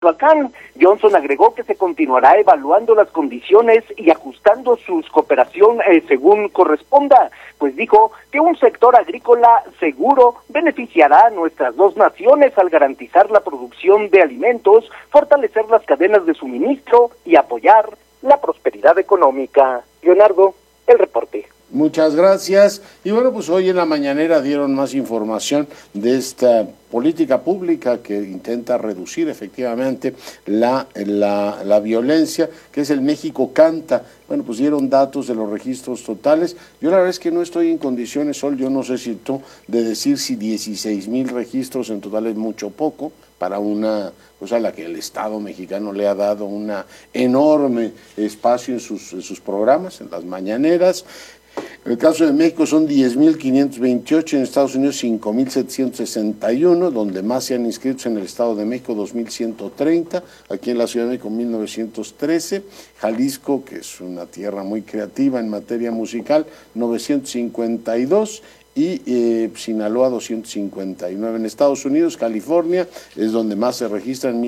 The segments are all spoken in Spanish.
Culhuacán. Johnson agregó que se continuará evaluando las condiciones y ajustando su cooperación según corresponda, pues dijo que un sector agrícola seguro beneficiará a nuestras dos naciones al garantizar la producción de alimentos, fortalecer las cadenas de suministro y apoyar la prosperidad económica. Leonardo, el reporte. Muchas gracias. Y bueno, pues hoy en la mañanera dieron más información de esta política pública que intenta reducir efectivamente la violencia, que es el México Canta. Bueno, pues dieron datos de los registros totales. Yo la verdad es que no estoy en condiciones, Sol, yo no sé si tú, de decir si 16,000 registros en total es mucho o poco para una cosa a la que el Estado mexicano le ha dado un enorme espacio en sus programas, en las mañaneras. En el caso de México son 10,528, en Estados Unidos 5,761, donde más se han inscritos en el Estado de México 2,130, aquí en la Ciudad de México 1,913, Jalisco, que es una tierra muy creativa en materia musical, 952, y Sinaloa 259. En Estados Unidos, California es donde más se registran,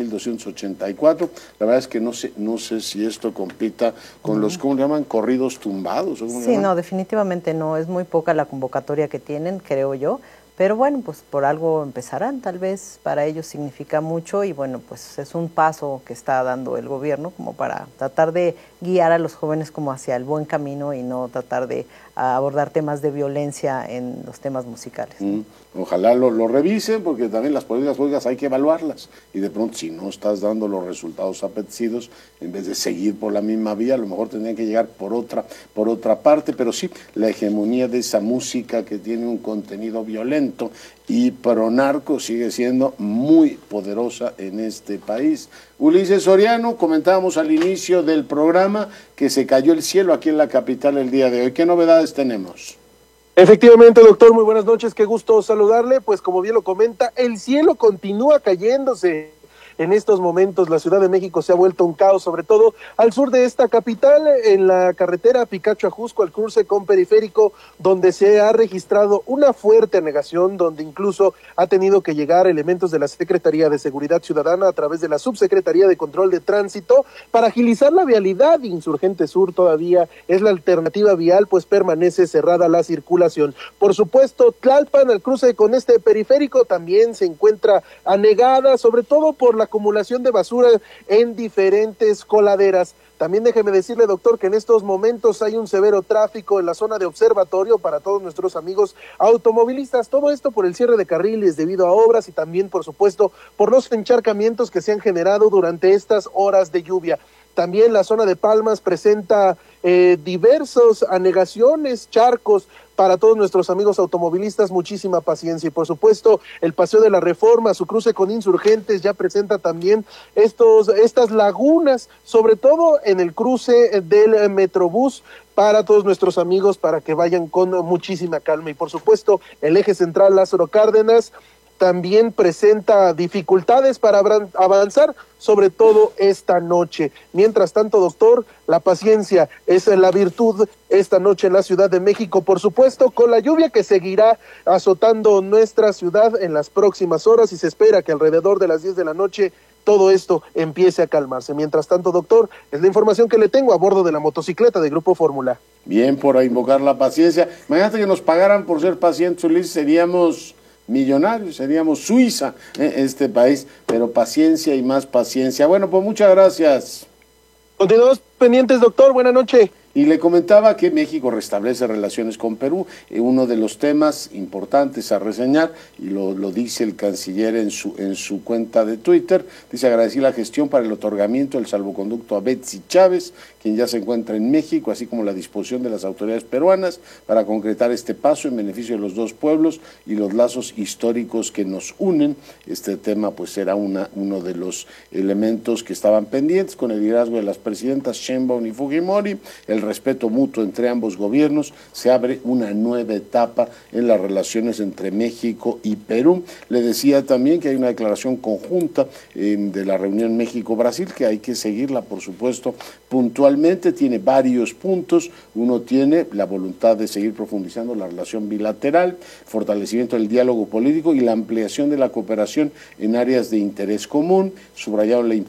1,284. La verdad es que no sé si esto compita con los, ¿cómo le llaman? Corridos tumbados. Sí, no, definitivamente no, es muy poca la convocatoria que tienen, creo yo. Pero bueno, pues por algo empezarán, tal vez para ellos significa mucho y bueno, pues es un paso que está dando el gobierno como para tratar de guiar a los jóvenes como hacia el buen camino y no tratar de abordar temas de violencia en los temas musicales. Ojalá lo revisen, porque también las políticas públicas hay que evaluarlas y de pronto si no estás dando los resultados apetecidos, en vez de seguir por la misma vía, a lo mejor tendrían que llegar por otra parte, pero sí, la hegemonía de esa música que tiene un contenido violento y pronarco sigue siendo muy poderosa en este país. Ulises Soriano, comentábamos al inicio del programa que se cayó el cielo aquí en la capital el día de hoy. ¿Qué novedades tenemos? Efectivamente, doctor, muy buenas noches, qué gusto saludarle. Pues como bien lo comenta, el cielo continúa cayéndose. En estos momentos la Ciudad de México se ha vuelto un caos, sobre todo al sur de esta capital, en la carretera Picacho-Ajusco, al cruce con Periférico, donde se ha registrado una fuerte anegación, donde incluso ha tenido que llegar elementos de la Secretaría de Seguridad Ciudadana a través de la Subsecretaría de Control de Tránsito para agilizar la vialidad. Insurgente Sur todavía es la alternativa vial, pues permanece cerrada la circulación. Por supuesto, Tlalpan, al cruce con este Periférico, también se encuentra anegada, sobre todo por la acumulación de basura en diferentes coladeras. También déjeme decirle, doctor, que en estos momentos hay un severo tráfico en la zona de Observatorio para todos nuestros amigos automovilistas. Todo esto por el cierre de carriles debido a obras y también, por supuesto, por los encharcamientos que se han generado durante estas horas de lluvia. También la zona de Palmas presenta diversas anegaciones, charcos. Para todos nuestros amigos automovilistas, muchísima paciencia. Y por supuesto, el Paseo de la Reforma, su cruce con Insurgentes, ya presenta también estas lagunas, sobre todo en el cruce del Metrobús, para todos nuestros amigos, para que vayan con muchísima calma. Y por supuesto, el eje central Lázaro Cárdenas también presenta dificultades para avanzar, sobre todo esta noche. Mientras tanto, doctor, la paciencia es la virtud esta noche en la Ciudad de México, por supuesto, con la lluvia que seguirá azotando nuestra ciudad en las próximas horas y se espera que alrededor de las 10 de la noche todo esto empiece a calmarse. Mientras tanto, doctor, es la información que le tengo a bordo de la motocicleta de Grupo Fórmula. Bien, por invocar la paciencia. Imagínate que nos pagaran por ser pacientes, Ulises, seríamos millonarios, seríamos Suiza, este país, pero paciencia y más paciencia. Bueno, pues muchas gracias. Continuamos pendientes, doctor, buena noche. Y le comentaba que México restablece relaciones con Perú, uno de los temas importantes a reseñar, y lo dice el canciller en su cuenta de Twitter, dice agradecer la gestión para el otorgamiento del salvoconducto a Betsy Chávez, quien ya se encuentra en México, así como la disposición de las autoridades peruanas para concretar este paso en beneficio de los dos pueblos y los lazos históricos que nos unen. Este tema pues será uno de los elementos que estaban pendientes con el liderazgo de las presidentas Sheinbaum y Fujimori, el respeto mutuo entre ambos gobiernos. Se abre una nueva etapa en las relaciones entre México y Perú. Le decía también que hay una declaración conjunta de la reunión México-Brasil, que hay que seguirla, por supuesto, puntualmente. Tiene varios puntos. Uno tiene la voluntad de seguir profundizando la relación bilateral, fortalecimiento del diálogo político y la ampliación de la cooperación en áreas de interés común. Subrayaron la